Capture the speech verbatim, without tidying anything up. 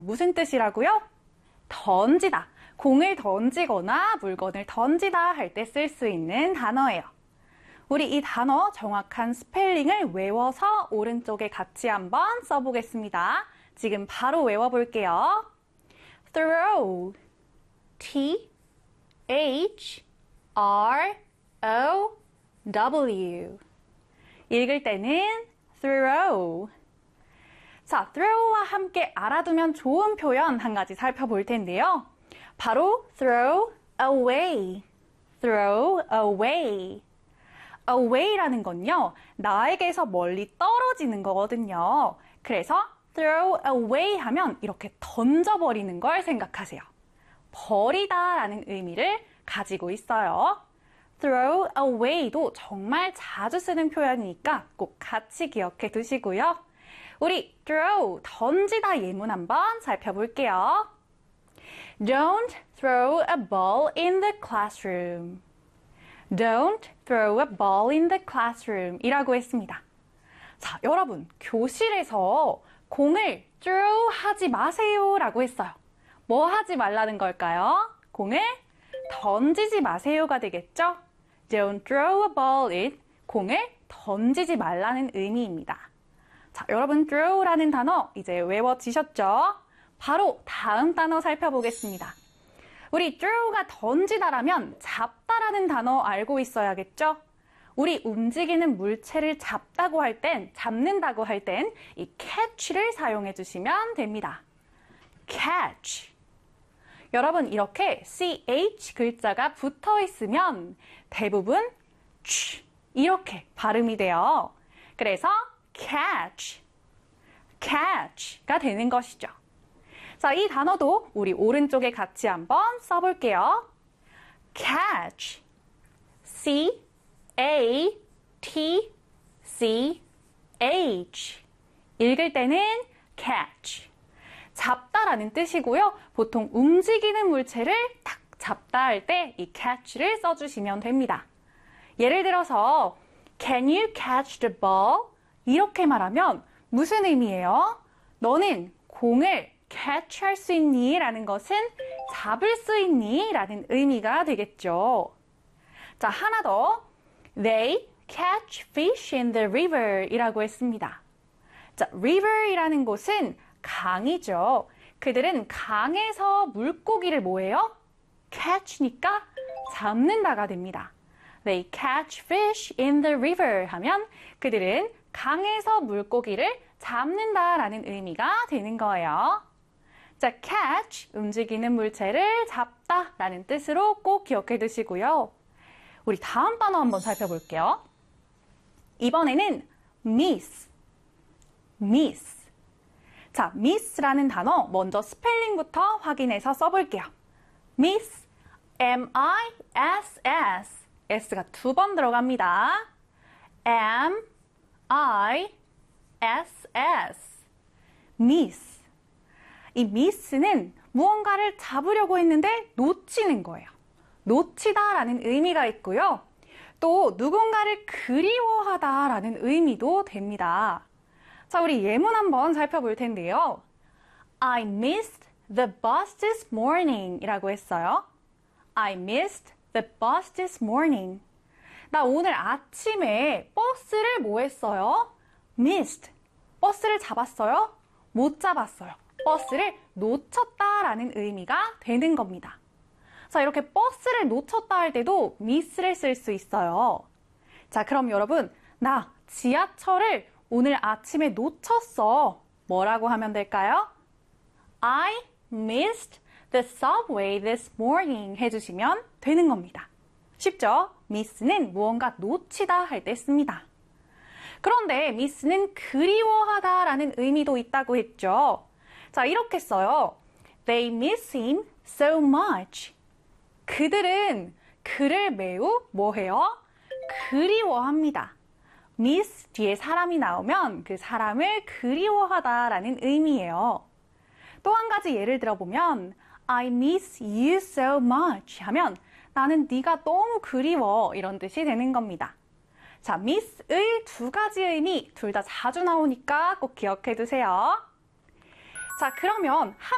무슨 뜻이라고요? 던지다. 공을 던지거나 물건을 던지다 할 때 쓸 수 있는 단어예요. 우리 이 단어 정확한 스펠링을 외워서 오른쪽에 같이 한번 써보겠습니다. 지금 바로 외워볼게요. throw, T, H, R, O, W. 읽을 때는 throw. 자, throw와 함께 알아두면 좋은 표현 한 가지 살펴볼 텐데요. 바로 throw away, throw away. away라는 건요, 나에게서 멀리 떨어지는 거거든요. 그래서 throw away 하면 이렇게 던져버리는 걸 생각하세요. 버리다 라는 의미를 가지고 있어요. throw away도 정말 자주 쓰는 표현이니까 꼭 같이 기억해 두시고요. 우리 throw, 던지다 예문 한번 살펴볼게요. Don't throw a ball in the classroom. Don't throw a ball in the classroom 이라고 했습니다. 자, 여러분, 교실에서 공을 throw 하지 마세요 라고 했어요. 뭐 하지 말라는 걸까요? 공을 던지지 마세요가 되겠죠? Don't throw a ball in, 공을 던지지 말라는 의미입니다. 자, 여러분 throw라는 단어 이제 외워지셨죠? 바로 다음 단어 살펴보겠습니다. 우리 throw가 던지다라면 잡다라는 단어 알고 있어야겠죠? 우리 움직이는 물체를 잡다고 할 땐, 잡는다고 할 땐 이 catch를 사용해 주시면 됩니다. catch. 여러분 이렇게 ch 글자가 붙어 있으면 대부분 ch 이렇게 발음이 돼요. 그래서 catch, catch가 되는 것이죠. 자, 이 단어도 우리 오른쪽에 같이 한번 써볼게요. catch, C, A, T, C, H. 읽을 때는 catch. 잡다라는 뜻이고요. 보통 움직이는 물체를 딱 잡다 할 때 이 catch를 써주시면 됩니다. 예를 들어서 Can you catch the ball? 이렇게 말하면 무슨 의미예요? 너는 공을 catch 할 수 있니? 라는 것은 잡을 수 있니? 라는 의미가 되겠죠. 자, 하나 더. They catch fish in the river 이라고 했습니다. 자, river 이라는 곳은 강이죠. 그들은 강에서 물고기를 뭐해요? catch니까 잡는다가 됩니다. They catch fish in the river 하면 그들은 강에서 물고기를 잡는다라는 의미가 되는 거예요. 자, catch, 움직이는 물체를 잡다라는 뜻으로 꼭 기억해 두시고요. 우리 다음 단어 한번 살펴볼게요. 이번에는 miss, miss. 자, miss라는 단어 먼저 스펠링부터 확인해서 써볼게요. miss, M I S S. S가 두 번 들어갑니다. M, I, S, S. miss. 이 miss는 무언가를 잡으려고 했는데 놓치는 거예요. 놓치다라는 의미가 있고요. 또 누군가를 그리워하다라는 의미도 됩니다. 자, 우리 예문 한번 살펴볼 텐데요. I missed the bus this morning 이라고 했어요. I missed the bus this morning. 나 오늘 아침에 버스를 뭐 했어요? missed. 버스를 잡았어요? 못 잡았어요. 버스를 놓쳤다라는 의미가 되는 겁니다. 자, 이렇게 버스를 놓쳤다 할 때도 miss를 쓸 수 있어요. 자, 그럼 여러분, 나 지하철을 오늘 아침에 놓쳤어. 뭐라고 하면 될까요? I missed the subway this morning 해주시면 되는 겁니다. 쉽죠? miss는 무언가 놓치다 할 때 씁니다. 그런데 miss는 그리워하다 라는 의미도 있다고 했죠. 자, 이렇게 써요. They miss him so much. 그들은 그를 매우 뭐해요? 그리워합니다. miss 뒤에 사람이 나오면 그 사람을 그리워하다라는 의미예요. 또 한 가지 예를 들어보면 I miss you so much 하면 나는 네가 너무 그리워 이런 뜻이 되는 겁니다. 자, miss의 두 가지 의미 둘 다 자주 나오니까 꼭 기억해 두세요. 자, 그러면 한